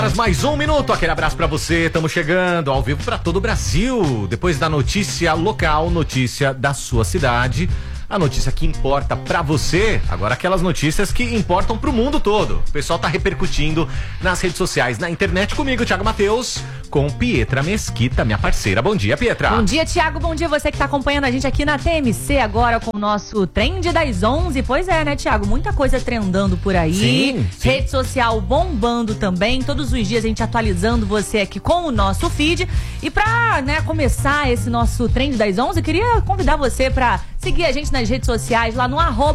horas, mais 1 minuto. Aquele abraço pra você. Estamos chegando ao vivo pra todo o Brasil. Depois da notícia local, notícia da sua cidade. A notícia que importa pra você, agora aquelas notícias que importam pro mundo todo. O pessoal tá repercutindo nas redes sociais, na internet comigo, Thiago Matheus, com Pietra Mesquita, minha parceira. Bom dia, Pietra. Bom dia, Thiago. Bom dia você que tá acompanhando a gente aqui na TMC agora com o nosso Trend das 11. Pois é, né, Thiago? Muita coisa trendando por aí. Sim. Rede social bombando também. Todos os dias a gente atualizando você aqui com o nosso feed. E pra, né, começar esse nosso Trend das 11, eu queria convidar você pra seguir a gente nas redes sociais, lá no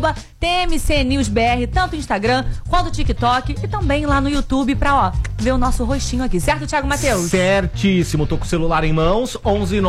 @TMCNewsBR, tanto Instagram quanto TikTok e também lá no YouTube pra, ver o nosso rostinho aqui. Certo, Thiago Matheus? Certíssimo. Tô com o celular em mãos,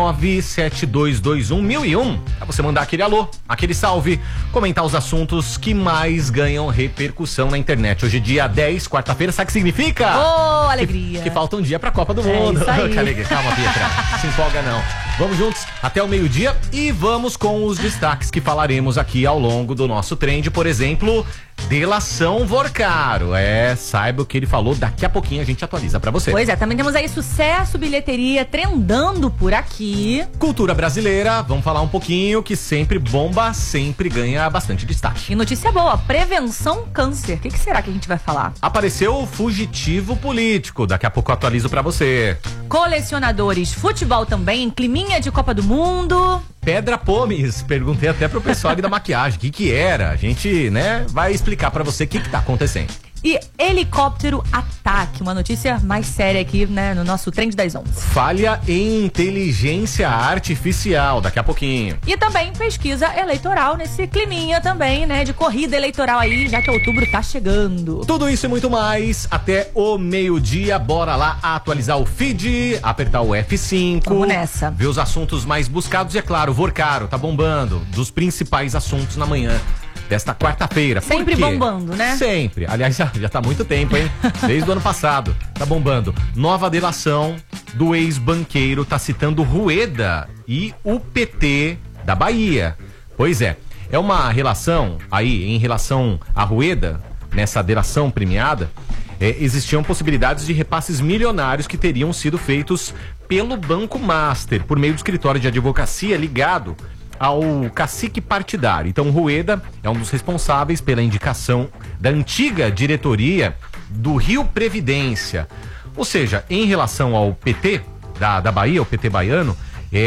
11972211001. Pra você mandar aquele alô, aquele salve, comentar os assuntos que mais ganham repercussão na internet. Hoje, dia 10, quarta-feira, sabe o que significa? Ô, alegria! Que falta um dia pra Copa do Mundo. Isso aí. Que alegria. Calma, Pietra. Se empolga não. Vamos juntos até o meio-dia e vamos com os destaques que falaremos aqui ao longo do nosso trend. Por exemplo, delação Vorcaro. Saiba o que ele falou, daqui a pouquinho a gente atualiza pra você. Pois é, também temos aí sucesso, bilheteria trendando por aqui. Cultura brasileira, vamos falar um pouquinho, que sempre bomba, sempre ganha bastante destaque. E notícia boa, prevenção câncer. O que será que a gente vai falar? Apareceu o fugitivo político, daqui a pouco eu atualizo pra você. Colecionadores, futebol também, climinha de Copa do Mundo. Pedra Pomes, perguntei até pro pessoal ali da maquiagem, o que era? A gente, vai explicar pra você o que tá acontecendo. E helicóptero ataque, uma notícia mais séria aqui, né, no nosso Trend das 11. Falha em inteligência artificial, daqui a pouquinho. E também pesquisa eleitoral nesse climinha também, né, de corrida eleitoral aí, já que outubro tá chegando. Tudo isso e muito mais até o meio-dia. Bora lá atualizar o feed, apertar o F5. Vamos nessa. Ver os assuntos mais buscados e, é claro, o Vorcaro tá bombando dos principais assuntos na manhã desta quarta-feira. Sempre bombando, né? Sempre. Aliás, já tá há muito tempo, hein? Desde o ano passado. Tá bombando. Nova delação do ex-banqueiro tá citando Rueda e o PT da Bahia. Pois é. É uma relação aí, em relação a Rueda, nessa delação premiada, existiam possibilidades de repasses milionários que teriam sido feitos pelo Banco Master, por meio do escritório de advocacia ligado ao cacique partidário. Então, Rueda é um dos responsáveis pela indicação da antiga diretoria do Rio Previdência. Ou seja, em relação ao PT da Bahia, o PT baiano,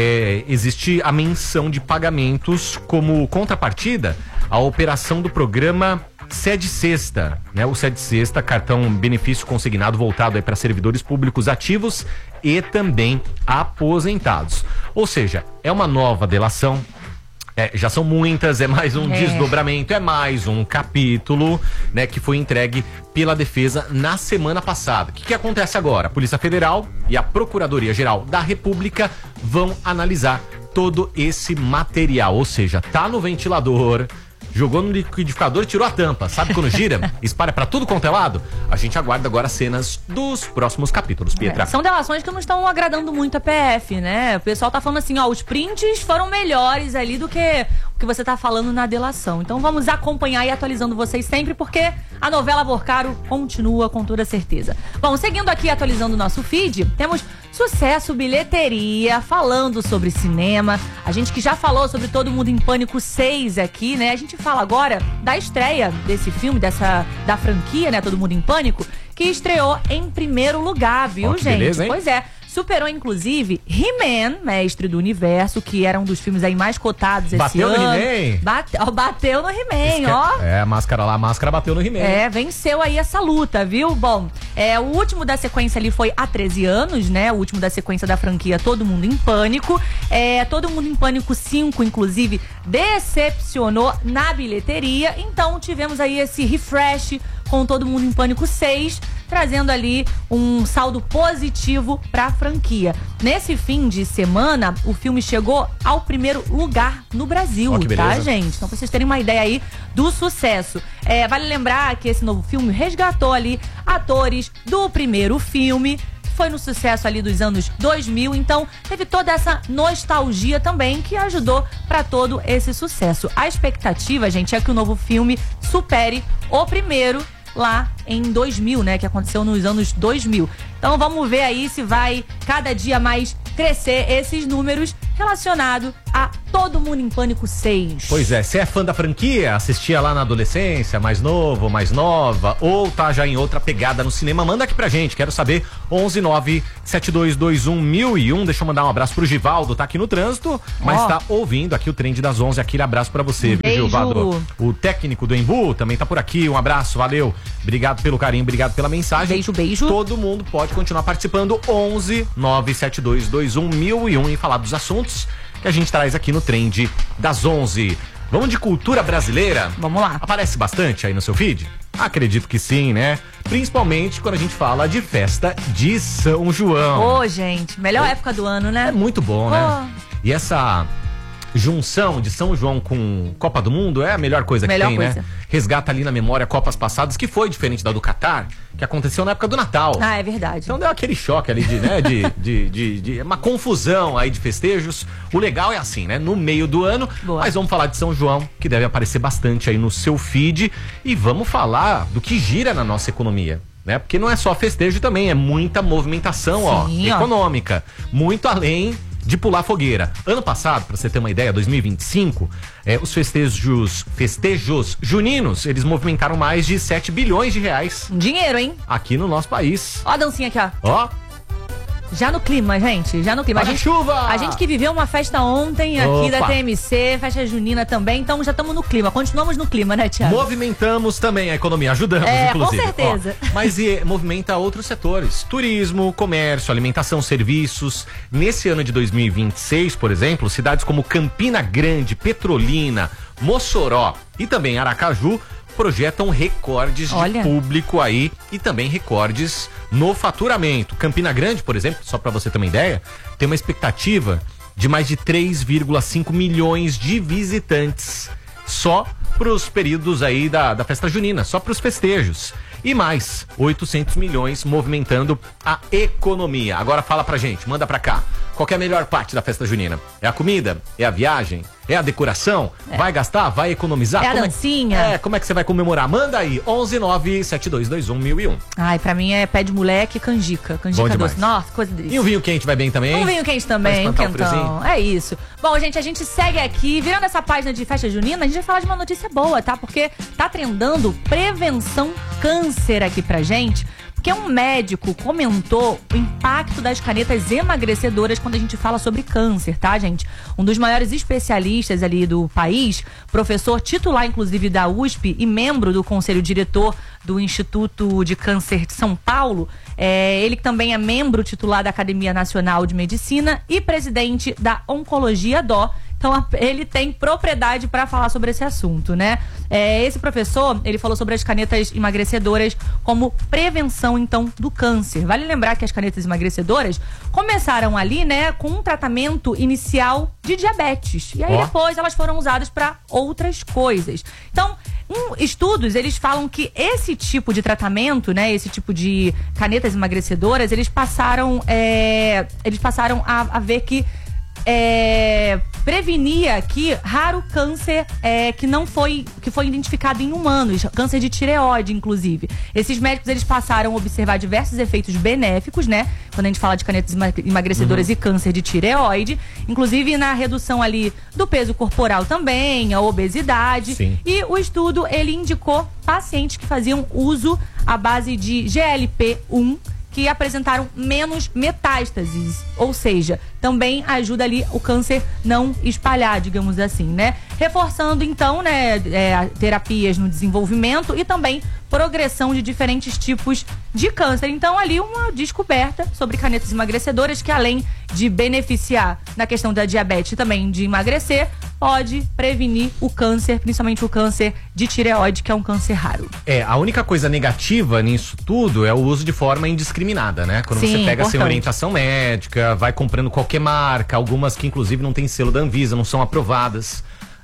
existe a menção de pagamentos como contrapartida à operação do programa Sede Sexta, né? O Sede Sexta, cartão benefício consignado voltado para servidores públicos ativos e também aposentados. Ou seja, é uma nova delação. Já são muitas, é mais um desdobramento, é mais um capítulo, né, que foi entregue pela defesa na semana passada. O que acontece agora? A Polícia Federal e a Procuradoria-Geral da República vão analisar todo esse material, ou seja, tá no ventilador, jogou no liquidificador e tirou a tampa. Sabe quando gira? Espalha pra tudo quanto é lado? A gente aguarda agora cenas dos próximos capítulos, Pietra. São delações que não estão agradando muito a PF, né? O pessoal tá falando assim, os prints foram melhores ali do que o que você tá falando na delação. Então vamos acompanhar e atualizando vocês sempre, porque a novela Vorcaro continua com toda certeza. Bom, seguindo aqui, atualizando o nosso feed, temos sucesso, bilheteria, falando sobre cinema. A gente que já falou sobre Todo Mundo em Pânico 6 aqui, né? A gente fala agora da estreia desse filme, da franquia, né? Todo Mundo em Pânico, que estreou em primeiro lugar, viu, gente? Beleza, hein? Pois é. Superou, inclusive, He-Man, Mestre do Universo, que era um dos filmes aí mais cotados esse ano. Bateu no He-Man? Bateu no He-Man, ó. A máscara bateu no He-Man. Venceu aí essa luta, viu? Bom, o último da sequência ali foi há 13 anos, né? O último da sequência da franquia Todo Mundo em Pânico. Todo Mundo em Pânico 5, inclusive, decepcionou na bilheteria. Então, tivemos aí esse refresh com Todo Mundo em Pânico 6, trazendo ali um saldo positivo pra franquia. Nesse fim de semana, o filme chegou ao primeiro lugar no Brasil, tá, gente? Então, pra vocês terem uma ideia aí do sucesso. Vale lembrar que esse novo filme resgatou ali atores do primeiro filme, foi no sucesso ali dos anos 2000, então teve toda essa nostalgia também que ajudou para todo esse sucesso. A expectativa, gente, é que o novo filme supere o primeiro lá em 2000, né? Que aconteceu nos anos 2000. Então vamos ver aí se vai cada dia mais crescer esses números relacionados a Todo Mundo em Pânico 6. Pois é, você é fã da franquia? Assistia lá na adolescência, mais novo, mais nova, ou tá já em outra pegada no cinema? Manda aqui pra gente, quero saber. 11972211001. Deixa eu mandar um abraço pro Givaldo, tá aqui no trânsito, mas tá ouvindo aqui o Trend das 11. Aquele abraço pra você, viu, Givaldo? O técnico do Embu também tá por aqui, um abraço, valeu. Obrigado pelo carinho, obrigado pela mensagem. Beijo, beijo. Todo mundo pode continuar participando. 11972211001 e falar dos assuntos que a gente traz aqui no Trend das 11. Vamos de cultura brasileira? Vamos lá. Aparece bastante aí no seu feed? Acredito que sim, né? Principalmente quando a gente fala de festa de São João. Ô, gente, melhor época do ano, né? É muito bom, né? E essa junção de São João com Copa do Mundo é a melhor coisa que tem, né? Resgata ali na memória Copas passadas, que foi diferente da do Catar, que aconteceu na época do Natal. Ah, é verdade. Então deu aquele choque ali de, né, de uma confusão aí de festejos. O legal é assim, né? No meio do ano. Boa. Mas vamos falar de São João, que deve aparecer bastante aí no seu feed. E vamos falar do que gira na nossa economia, né? Porque não é só festejo também, é muita movimentação, sim, econômica. Muito além de pular fogueira. Ano passado, pra você ter uma ideia, 2025, os festejos juninos, eles movimentaram mais de 7 bilhões de reais. Dinheiro, hein? Aqui no nosso país. Ó a dancinha aqui, ó. Ó. Já no clima, gente, já no clima. Chuva! A gente que viveu uma festa ontem aqui da TMC, festa junina também, então já estamos no clima. Continuamos no clima, né, Thiago? Movimentamos também a economia, ajudamos, inclusive. Com certeza. Mas movimenta outros setores: turismo, comércio, alimentação, serviços. Nesse ano de 2026, por exemplo, cidades como Campina Grande, Petrolina, Mossoró e também Aracaju projetam recordes de público aí e também recordes no faturamento. Campina Grande, por exemplo, só para você ter uma ideia, tem uma expectativa de mais de 3,5 milhões de visitantes só para os períodos aí da festa junina, só para os festejos. E mais 800 milhões movimentando a economia. Agora fala pra gente, manda pra cá. Qual que é a melhor parte da festa junina? É a comida? É a viagem? É a decoração? Vai gastar? Vai economizar? É a dancinha? Como é que você vai comemorar? Manda aí, 11972211001. Ai, pra mim é pé de moleque e canjica. Canjica doce. Nossa, coisa delícia. E um vinho quente vai bem também? Um vinho quente também, um quentão. É isso. Bom, gente, a gente segue aqui, virando essa página de festa junina, a gente vai falar de uma notícia boa, tá? Porque tá trendando prevenção câncer aqui pra gente. Porque um médico comentou o impacto das canetas emagrecedoras quando a gente fala sobre câncer, tá, gente? Um dos maiores especialistas ali do país, professor titular, inclusive, da USP e membro do conselho diretor do Instituto de Câncer de São Paulo, ele também é membro titular da Academia Nacional de Medicina e presidente da Oncologia Dó. Então, ele tem propriedade para falar sobre esse assunto, né? Esse professor, ele falou sobre as canetas emagrecedoras como prevenção, então, do câncer. Vale lembrar que as canetas emagrecedoras começaram ali, né, com um tratamento inicial de diabetes. E aí, depois, elas foram usadas para outras coisas. Então, estudos, eles falam que esse tipo de tratamento, né, esse tipo de canetas emagrecedoras, eles passaram a ver que prevenia aqui raro câncer que foi identificado em humanos, câncer de tireoide, inclusive. Esses médicos, eles passaram a observar diversos efeitos benéficos, né? Quando a gente fala de canetas emagrecedoras e câncer de tireoide, inclusive na redução ali do peso corporal também, a obesidade. Sim. E o estudo, ele indicou pacientes que faziam uso à base de GLP-1 que apresentaram menos metástases, ou seja, também ajuda ali o câncer não espalhar, digamos assim, né? Reforçando então, né, terapias no desenvolvimento e também progressão de diferentes tipos de câncer. Então, ali uma descoberta sobre canetas emagrecedoras que, além de beneficiar na questão da diabetes e também de emagrecer, pode prevenir o câncer, principalmente o câncer de tireoide, que é um câncer raro. A única coisa negativa nisso tudo é o uso de forma indiscriminada, né? Quando você pega sem orientação médica, vai comprando qualquer marca, algumas que inclusive não tem selo da Anvisa, não são aprovadas.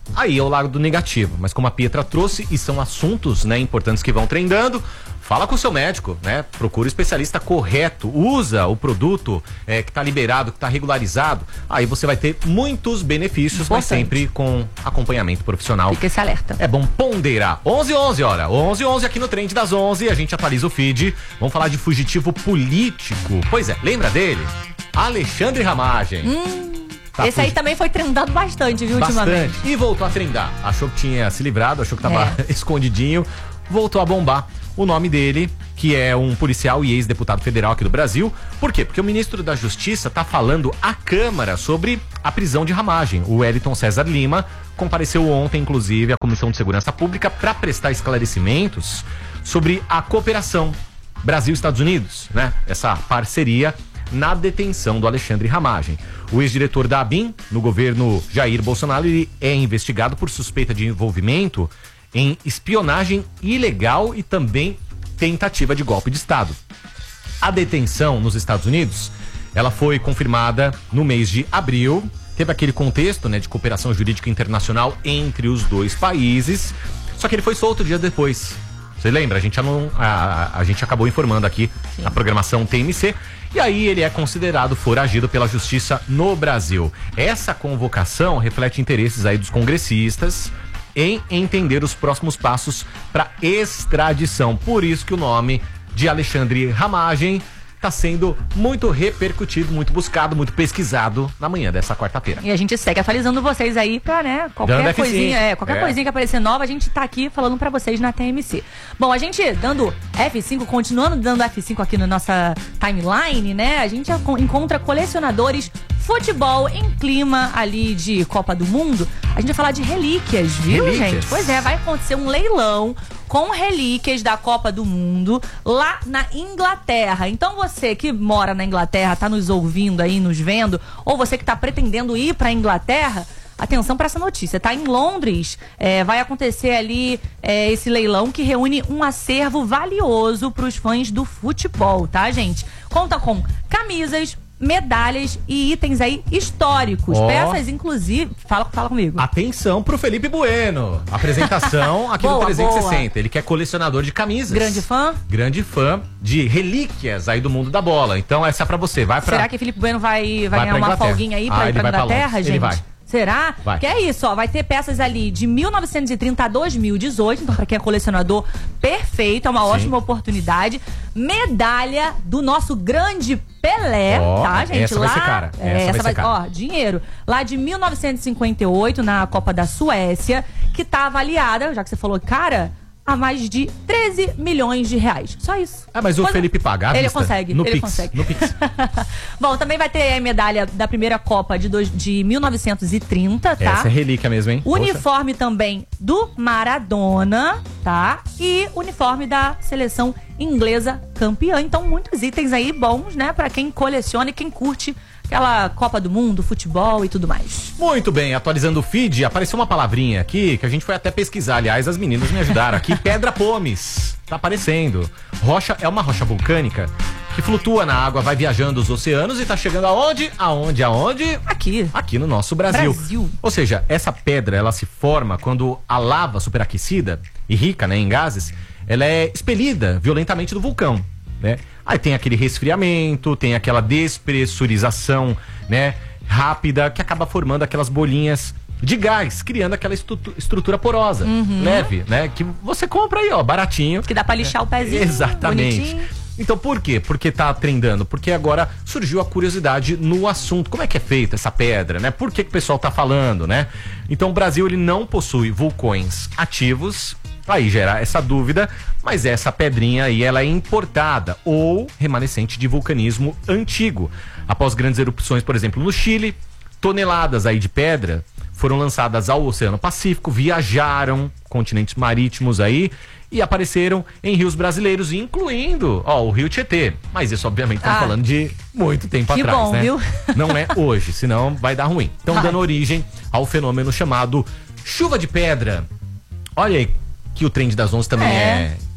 aí é o lado negativo. Mas como a Pietra trouxe, e são assuntos, né, importantes que vão trendando, fala com o seu médico, né? Procura o especialista correto, usa o produto que tá liberado, que tá regularizado. Aí você vai ter muitos benefícios, mas sempre com acompanhamento profissional. Fica esse alerta. É bom ponderar. 11h11, hora. 11h11 aqui no Trend das 11, a gente atualiza o feed. Vamos falar de fugitivo político. Pois é, lembra dele? Alexandre Ramagem. Esse aí também foi trendado bastante, viu, ultimamente. E voltou a trendar. Achou que tinha se livrado, achou que tava escondidinho. Voltou a bombar. O nome dele, que é um policial e ex-deputado federal aqui do Brasil. Por quê? Porque o ministro da Justiça tá falando à Câmara sobre a prisão de Ramagem. O Wellington César Lima compareceu ontem, inclusive, à Comissão de Segurança Pública para prestar esclarecimentos sobre a cooperação Brasil-Estados Unidos, né? Essa parceria na detenção do Alexandre Ramagem. O ex-diretor da ABIN, no governo Jair Bolsonaro, ele é investigado por suspeita de envolvimento em espionagem ilegal e também tentativa de golpe de Estado. A detenção nos Estados Unidos, ela foi confirmada no mês de abril. Teve aquele contexto, né, de cooperação jurídica internacional entre os dois países. Só que ele foi solto dias depois. Você lembra? A gente acabou informando aqui na programação TMC. E aí ele é considerado foragido pela justiça no Brasil. Essa convocação reflete interesses aí dos congressistas em entender os próximos passos para extradição. Por isso que o nome de Alexandre Ramagem está sendo muito repercutido, muito buscado, muito pesquisado na manhã dessa quarta-feira. E a gente segue atualizando vocês aí pra, né, qualquer coisinha, coisinha que aparecer nova, a gente tá aqui falando pra vocês na TMC. Bom, a gente dando F5, continuando dando F5 aqui na nossa timeline, né, a gente encontra colecionadores futebol em clima ali de Copa do Mundo. A gente vai falar de relíquias, viu, gente? Pois é, vai acontecer um leilão com relíquias da Copa do Mundo lá na Inglaterra. Então você que mora na Inglaterra, tá nos ouvindo aí, nos vendo, ou você que tá pretendendo ir pra Inglaterra, atenção para essa notícia, tá? Em Londres vai acontecer ali esse leilão que reúne um acervo valioso pros fãs do futebol, tá, gente? Conta com camisas, medalhas e itens aí históricos. Peças, inclusive. Fala comigo. Atenção pro Felipe Bueno. Apresentação aqui no 360. Ele que é colecionador de camisas. Grande fã? Grande fã de relíquias aí do mundo da bola. Então essa é pra você. Será que Felipe Bueno vai ganhar uma folguinha aí pra ir pra Inglaterra, gente? Ele vai. Será? Vai. Que é isso, ó, vai ter peças ali de 1930 a 2018, então pra quem é colecionador, perfeito, é uma ótima oportunidade. Medalha do nosso grande Pelé, tá, gente? Essa vai ser cara. Essa vai ser cara. Ó, dinheiro. Lá de 1958, na Copa da Suécia, que tá avaliada, já que você falou, cara, a mais de 13 milhões de reais. Só isso. Mas o Felipe paga Ele consegue. No Pix. Pix. Bom, também vai ter a medalha da primeira Copa de 1930, tá? Essa é relíquia mesmo, hein? Uniforme também do Maradona, tá? E uniforme da seleção inglesa campeã. Então, muitos itens aí bons, né? Pra quem coleciona e quem curte aquela Copa do Mundo, futebol e tudo mais. Muito bem, atualizando o feed, apareceu uma palavrinha aqui que a gente foi até pesquisar. Aliás, as meninas me ajudaram aqui. Pedra Pomes. Tá aparecendo. É uma rocha vulcânica que flutua na água, vai viajando os oceanos e tá chegando aonde? Aonde? Aqui no nosso Brasil. Ou seja, essa pedra, ela se forma quando a lava superaquecida e rica, né, em gases, ela é expelida violentamente do vulcão, né? Aí tem aquele resfriamento, tem aquela despressurização, né, rápida, que acaba formando aquelas bolinhas de gás, criando aquela estrutura porosa, leve, né, que você compra aí, ó, baratinho. Que dá pra lixar o pezinho. Exatamente. Bonitinho. Então por quê? Porque tá trendando? Porque agora surgiu a curiosidade no assunto. Como é que é feita essa pedra, né? Por que o pessoal tá falando, né? Então o Brasil, ele não possui vulcões ativos. Aí gera essa dúvida, mas essa pedrinha aí, ela é importada ou remanescente de vulcanismo antigo. Após grandes erupções, por exemplo, no Chile, toneladas aí de pedra foram lançadas ao Oceano Pacífico, viajaram continentes marítimos aí e apareceram em rios brasileiros, incluindo, o Rio Tietê. Mas isso, obviamente, estamos falando de muito tempo atrás, bom, né? Viu? Não é hoje, senão vai dar ruim. Então, dando origem ao fenômeno chamado chuva de pedra. Olha aí que o Trend das 11 também é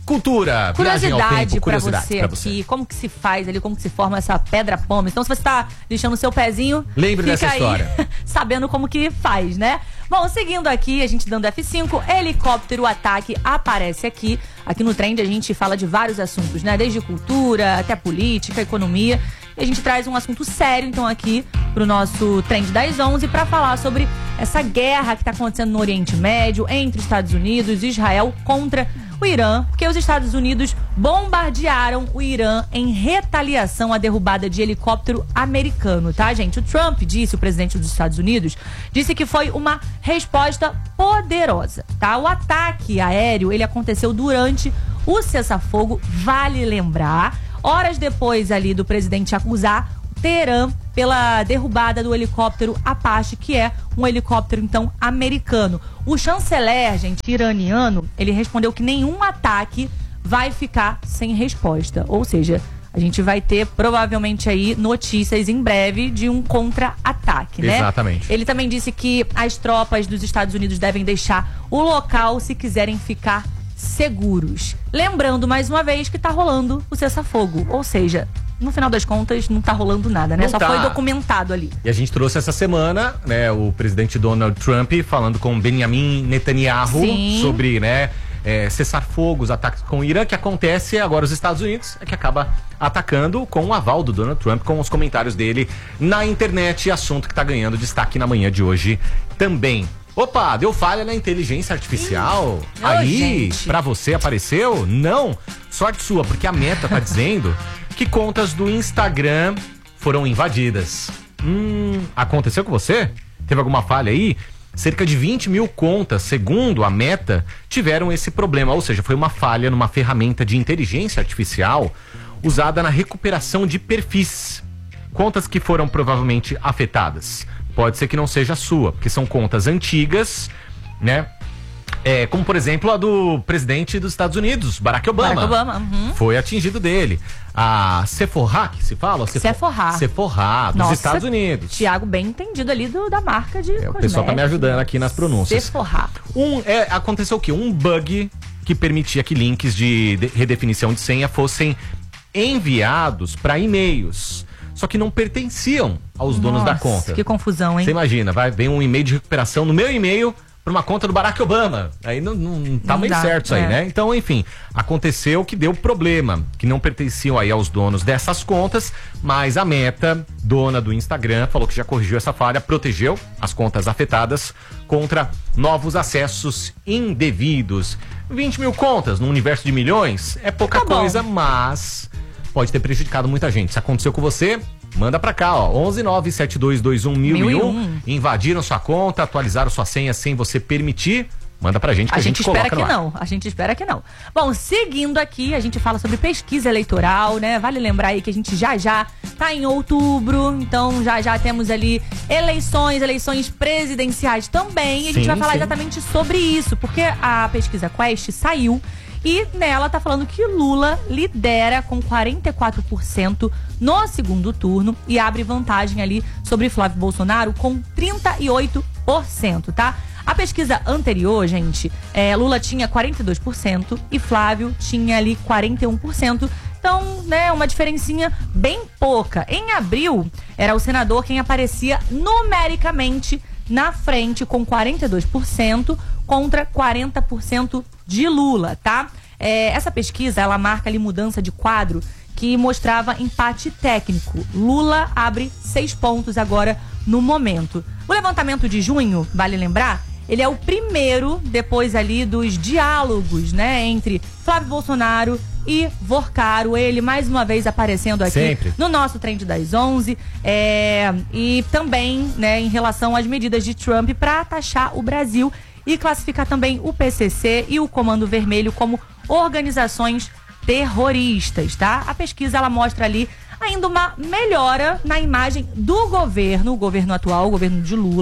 cultura, viagem ao tempo, curiosidade pra você aqui, como que se faz ali, como que se forma essa pedra pomes. Então, se você tá deixando o seu pezinho, lembre dessa história. Sabendo como que faz, né? Bom, seguindo aqui, a gente dando F5, helicóptero ataque aparece aqui. Aqui no Trend a gente fala de vários assuntos, né? Desde cultura até política, economia. E a gente traz um assunto sério, então, aqui pro nosso Trend das 11 para falar sobre essa guerra que tá acontecendo no Oriente Médio entre Estados Unidos e Israel contra o Irã, porque os Estados Unidos bombardearam o Irã em retaliação à derrubada de helicóptero americano, tá, gente? O Trump disse, o presidente dos Estados Unidos, disse que foi uma resposta poderosa, tá? O ataque aéreo, ele aconteceu durante o cessar-fogo, vale lembrar, horas depois ali do presidente acusar Teherã pela derrubada do helicóptero Apache, que é um helicóptero, então, americano. O chanceler, gente, iraniano, ele respondeu que nenhum ataque vai ficar sem resposta. Ou seja, a gente vai ter, provavelmente, aí, notícias em breve de um contra-ataque, né? Exatamente. Ele também disse que as tropas dos Estados Unidos devem deixar o local se quiserem ficar seguros. Lembrando, mais uma vez, que tá rolando o cessar-fogo. Ou seja, no final das contas, não tá rolando nada, né? Não Só tá. foi documentado ali. E a gente trouxe essa semana, né, o presidente Donald Trump falando com Benjamin Netanyahu sobre, né, cessar fogo, os ataques com o Irã, que acontece agora os Estados Unidos, que acaba atacando com o aval do Donald Trump, com os comentários dele na internet, assunto que tá ganhando destaque na manhã de hoje também. Opa, deu falha na inteligência artificial? Aí, pra você apareceu? Não, sorte sua, porque a Meta tá dizendo que contas do Instagram foram invadidas. Aconteceu com você? Teve alguma falha aí? Cerca de 20 mil contas, segundo a Meta, tiveram esse problema. Ou seja, foi uma falha numa ferramenta de inteligência artificial usada na recuperação de perfis. Contas que foram provavelmente afetadas. Pode ser que não seja a sua, porque são contas antigas, né? Como, por exemplo, a do presidente dos Estados Unidos, Barack Obama. Foi atingido dele. A Sephora, que se fala? Sephora, dos Estados Unidos. Thiago, bem entendido ali da marca de o pessoal tá me ajudando aqui nas pronúncias. Sephora. Aconteceu o quê? Um bug que permitia que links de redefinição de senha fossem enviados para e-mails. Só que não pertenciam aos donos da conta. Que confusão, hein? Você imagina, vem um e-mail de recuperação no meu e-mail para uma conta do Barack Obama. Aí não tá meio certo isso aí, né? Então, enfim, aconteceu que deu problema, que não pertenciam aí aos donos dessas contas, mas a Meta, dona do Instagram, falou que já corrigiu essa falha, protegeu as contas afetadas contra novos acessos indevidos. 20 mil contas no universo de milhões é pouca coisa, mas pode ter prejudicado muita gente. Se aconteceu com você, manda pra cá, ó. 11972211001. Invadiram sua conta, atualizaram sua senha sem você permitir. Manda pra gente que a gente coloca no ar. A gente espera que não. Bom, seguindo aqui, a gente fala sobre pesquisa eleitoral, né? Vale lembrar aí que a gente já tá em outubro, então já temos ali eleições presidenciais também. E a gente vai falar exatamente sobre isso, porque a pesquisa Quest saiu e nela tá falando que Lula lidera com 44% no segundo turno e abre vantagem ali sobre Flávio Bolsonaro com 38%, tá? A pesquisa anterior, gente, Lula tinha 42% e Flávio tinha ali 41%. Então, né, uma diferencinha bem pouca. Em abril, era o senador quem aparecia numericamente na frente com 42% contra 40% de Lula, tá? Essa pesquisa, ela marca ali mudança de quadro que mostrava empate técnico. Lula abre 6 pontos agora no momento. O levantamento de junho, vale lembrar, ele é o primeiro depois ali dos diálogos, né, entre Flávio Bolsonaro e Vorcaro, ele mais uma vez aparecendo aqui no nosso Trend das 11, e também, né, em relação às medidas de Trump para taxar o Brasil e classificar também o PCC e o Comando Vermelho como organizações terroristas, tá? A pesquisa, ela mostra ali ainda uma melhora na imagem do governo, o governo atual, o governo de Lula,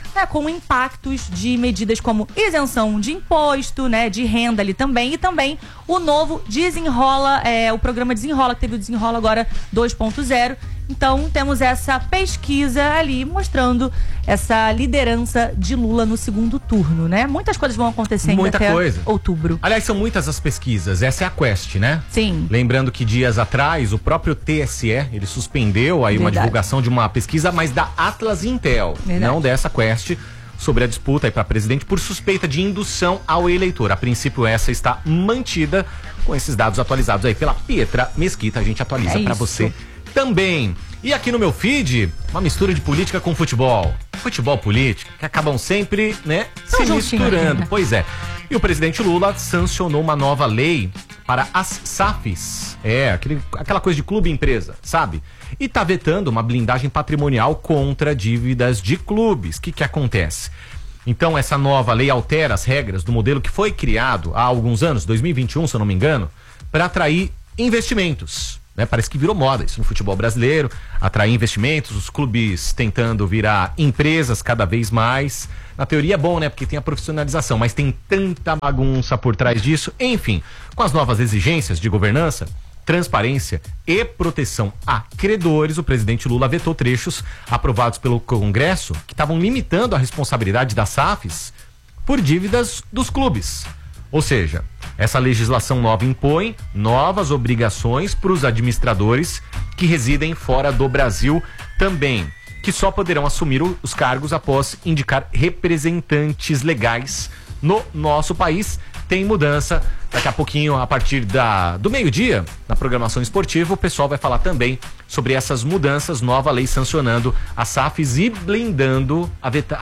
né, com impactos de medidas como isenção de imposto, né, de renda ali também, e também o novo Desenrola, o programa Desenrola, que teve o Desenrola agora 2.0. Então, temos essa pesquisa ali mostrando essa liderança de Lula no segundo turno, né? Muitas coisas vão acontecendo até outubro. Aliás, são muitas as pesquisas. Essa é a Quest, né? Sim. Lembrando que dias atrás, o próprio TSE, ele suspendeu aí uma divulgação de uma pesquisa, mas da Atlas Intel, não dessa Quest, sobre a disputa aí para presidente por suspeita de indução ao eleitor. A princípio, essa está mantida com esses dados atualizados aí pela Pietra Mesquita. A gente atualiza para você também. E aqui no meu feed, uma mistura de política com futebol. Futebol política, que acabam sempre, né, se misturando. Pois é. E o presidente Lula sancionou uma nova lei para as SAFs. Aquela coisa de clube empresa, sabe? E tá vetando uma blindagem patrimonial contra dívidas de clubes. O que acontece? Então, essa nova lei altera as regras do modelo que foi criado há alguns anos, 2021, se eu não me engano, para atrair investimentos. Parece que virou moda isso no futebol brasileiro, atrair investimentos, os clubes tentando virar empresas cada vez mais. Na teoria é bom, né? Porque tem a profissionalização, mas tem tanta bagunça por trás disso. Enfim, com as novas exigências de governança, transparência e proteção a credores, o presidente Lula vetou trechos aprovados pelo Congresso que estavam limitando a responsabilidade das SAFs por dívidas dos clubes. Ou seja, essa legislação nova impõe novas obrigações para os administradores que residem fora do Brasil também, que só poderão assumir os cargos após indicar representantes legais no nosso país. Tem mudança, daqui a pouquinho, a partir do meio-dia, na programação esportiva, o pessoal vai falar também sobre essas mudanças, nova lei sancionando as SAFs e blindando,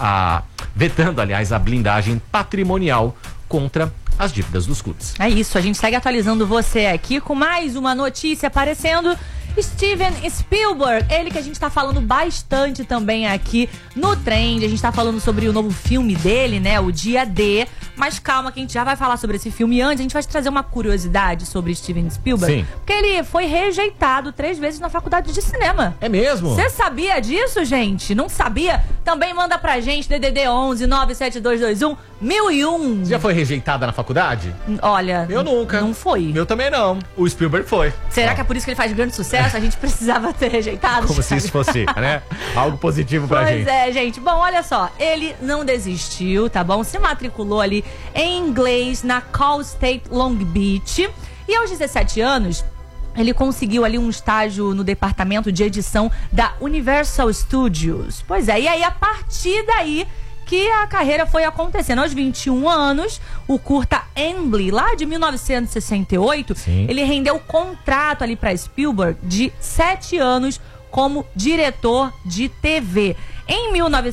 vetando, aliás, a blindagem patrimonial contra as dívidas dos clubes. É isso, a gente segue atualizando você aqui com mais uma notícia aparecendo. Steven Spielberg, ele que a gente tá falando bastante também aqui no Trend. A gente tá falando sobre o novo filme dele, né, o Dia D. Mas calma que a gente já vai falar sobre esse filme. Antes, a gente vai te trazer uma curiosidade sobre Steven Spielberg. Sim. Porque ele foi rejeitado 3 vezes na faculdade de cinema. É mesmo? Você sabia disso, gente? Não sabia? Também manda pra gente, DDD 11 97221 1001. Já foi rejeitada na faculdade? Olha, eu nunca. Não foi. Eu também não. O Spielberg foi. Será que é por isso que ele faz grande sucesso? A gente precisava ter rejeitado. Como se isso fosse, né? Algo positivo pra gente. Pois é, gente. Bom, olha só. Ele não desistiu, tá bom? Se matriculou ali em inglês na Cal State Long Beach. E aos 17 anos, ele conseguiu ali um estágio no departamento de edição da Universal Studios. Pois é, e aí a partir daí que a carreira foi acontecendo. Aos 21 anos, o curta Emily, lá de 1968, ele rendeu contrato ali para Spielberg de 7 anos como diretor de TV. Em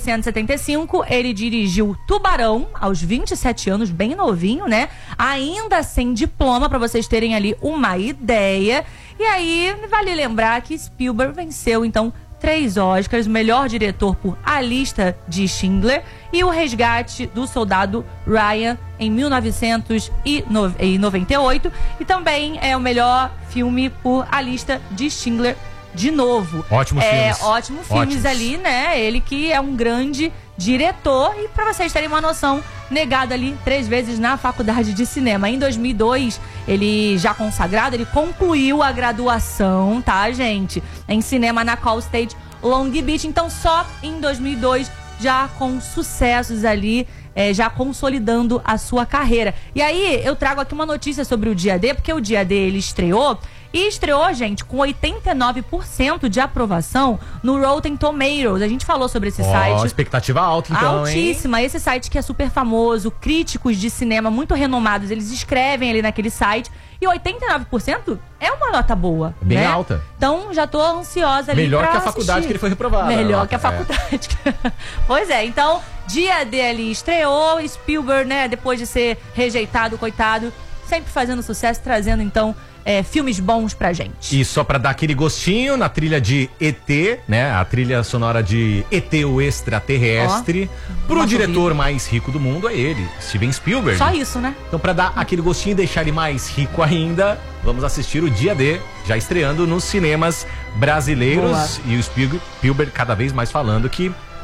1975, ele dirigiu Tubarão, aos 27 anos, bem novinho, né? Ainda sem diploma, para vocês terem ali uma ideia. E aí, vale lembrar que Spielberg venceu, então, 3 Oscars, melhor diretor por A Lista de Schindler e O Resgate do Soldado Ryan em 1998, e também é o melhor filme por A Lista de Schindler de novo. Ótimos filmes. Ótimos filmes ali, né? Ele que é um grande diretor, e pra vocês terem uma noção, negado ali 3 vezes na faculdade de cinema. Em 2002, ele já consagrado, ele concluiu a graduação, tá, gente? Em cinema na Cal State Long Beach. Então, só em 2002, já com sucessos ali, já consolidando a sua carreira. E aí, eu trago aqui uma notícia sobre o Dia D, porque o Dia D, ele estreou, gente, com 89% de aprovação no Rotten Tomatoes. A gente falou sobre esse site. Expectativa alta, então, altíssima, hein? Esse site que é super famoso, críticos de cinema muito renomados, eles escrevem ali naquele site. E 89% é uma nota boa. Bem, né? alta. Então, já tô ansiosa ali melhor pra que a faculdade assistir. que ele foi reprovado. Melhor que a faculdade. Pois é, então, Dia D ali estreou, Spielberg, né, depois de ser rejeitado, coitado, sempre fazendo sucesso, trazendo, então, filmes bons pra gente. E só pra dar aquele gostinho, na trilha de ET, né? A trilha sonora de ET, o extraterrestre. Pro diretor mais rico do mundo é ele, Steven Spielberg. Só isso, né? Então, pra dar aquele gostinho e deixar ele mais rico ainda, vamos assistir o Dia D, já estreando nos cinemas brasileiros. Boa. E o Spielberg cada vez mais falando que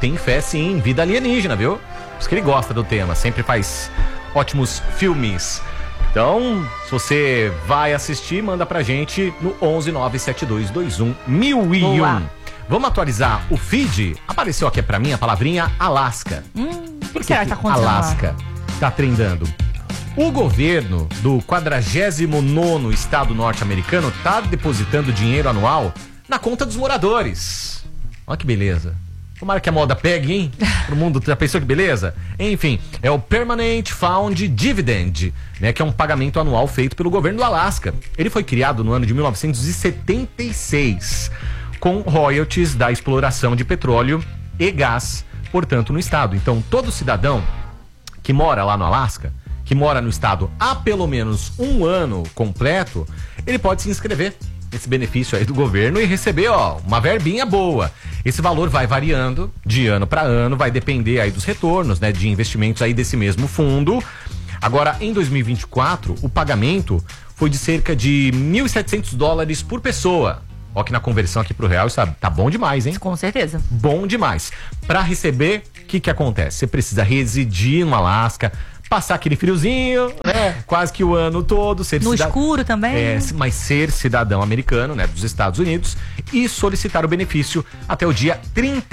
tem fé sim em vida alienígena, viu? Por isso que ele gosta do tema, sempre faz ótimos filmes. Então, se você vai assistir, manda pra gente no 11972211001. Vamos atualizar o feed? Apareceu aqui pra mim a palavrinha Alasca. O que será que tá acontecendo Alasca tá trendando. O governo do 49º estado norte-americano tá depositando dinheiro anual na conta dos moradores. Olha que beleza. Tomara que a moda pegue, hein? Pro mundo, já pensou que beleza? Enfim, é o Permanent Fund Dividend, né? Que é um pagamento anual feito pelo governo do Alasca. Ele foi criado no ano de 1976, com royalties da exploração de petróleo e gás, portanto, no estado. Então, todo cidadão que mora lá no Alasca, que mora no estado há pelo menos um ano completo, ele pode se inscrever nesse benefício aí do governo e receber, uma verbinha boa. Esse valor vai variando de ano para ano, vai depender aí dos retornos, né, de investimentos aí desse mesmo fundo. Agora, em 2024, o pagamento foi de cerca de $1.700 por pessoa. Ó, que na conversão aqui pro real isso tá bom demais, hein? Com certeza. Bom demais. Para receber, o que acontece? Você precisa residir no Alasca, passar aquele friozinho, né? Quase que o ano todo. Ser no escuro também. Mas ser cidadão americano, né? Dos Estados Unidos e solicitar o benefício até o dia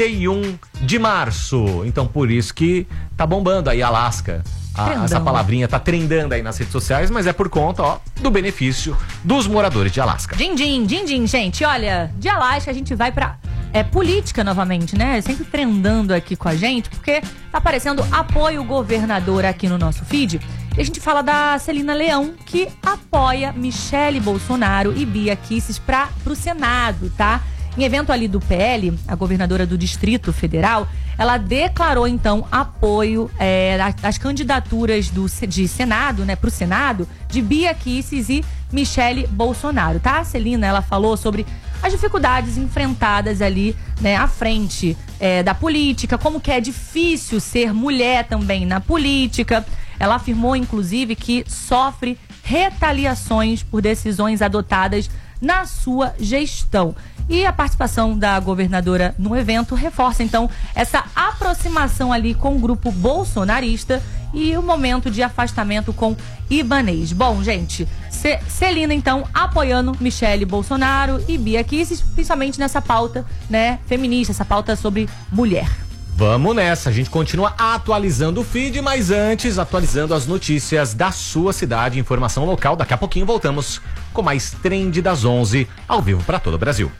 31 de março. Então, por isso que tá bombando aí Alasca. Essa palavrinha tá trendando aí nas redes sociais, mas é por conta, do benefício dos moradores de Alasca. Din, gente. Olha, de Alasca a gente vai pra política novamente, né? Sempre trendando aqui com a gente, porque tá aparecendo apoio governador aqui no nosso feed. E a gente fala da Celina Leão, que apoia Michele Bolsonaro e Bia Kicis pro Senado, tá? Em evento ali do PL, a governadora do Distrito Federal, ela declarou então apoio às candidaturas de Senado, né, pro Senado, de Bia Kicis e Michele Bolsonaro, tá? A Celina, ela falou sobre as dificuldades enfrentadas ali, né, à frente da política, como que é difícil ser mulher também na política. Ela afirmou, inclusive, que sofre retaliações por decisões adotadas na sua gestão. E a participação da governadora no evento reforça, então, essa aproximação ali com o grupo bolsonarista e o momento de afastamento com Ibanez. Bom, gente, Celina, então, apoiando Michele Bolsonaro e Bia Kicis, principalmente nessa pauta, né, feminista, essa pauta sobre mulher. Vamos nessa, a gente continua atualizando o feed, mas antes atualizando as notícias da sua cidade, informação local. Daqui a pouquinho voltamos com mais Trend das 11, ao vivo para todo o Brasil.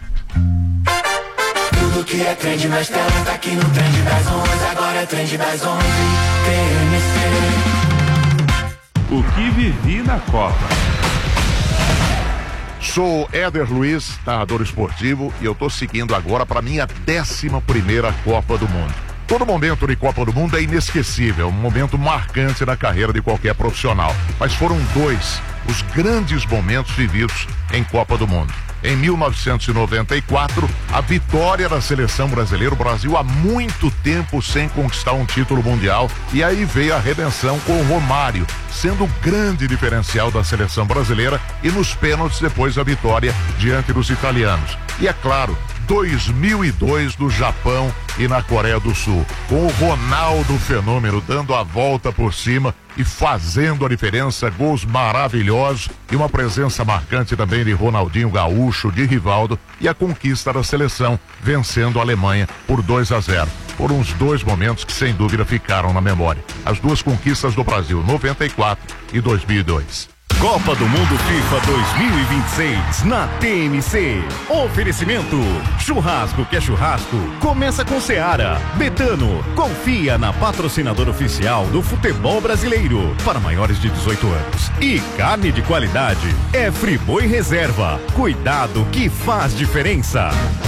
Tudo que é trend nas telas tá aqui no Trend das 11, agora é Trend das 11, TMC. O que vivi na Copa. Sou Éder Luiz, narrador esportivo, e eu tô seguindo agora para minha 11ª Copa do Mundo. Todo momento de Copa do Mundo é inesquecível, um momento marcante na carreira de qualquer profissional. Mas foram dois os grandes momentos vividos em Copa do Mundo. Em 1994, a vitória da seleção brasileira, o Brasil há muito tempo sem conquistar um título mundial, e aí veio a redenção com o Romário, sendo o grande diferencial da seleção brasileira, e nos pênaltis depois a vitória diante dos italianos. E é claro, 2002 no Japão e na Coreia do Sul, com o Ronaldo Fenômeno dando a volta por cima e fazendo a diferença, gols maravilhosos e uma presença marcante também de Ronaldinho Gaúcho, de Rivaldo, e a conquista da seleção vencendo a Alemanha por 2-0. Foram os dois momentos que sem dúvida ficaram na memória. As duas conquistas do Brasil, 94 e 2002. Copa do Mundo FIFA 2026 na TMC. Oferecimento: churrasco que é churrasco, começa com Seara. Betano, confia na patrocinadora oficial do futebol brasileiro para maiores de 18 anos. E carne de qualidade é Friboi Reserva. Cuidado que faz diferença.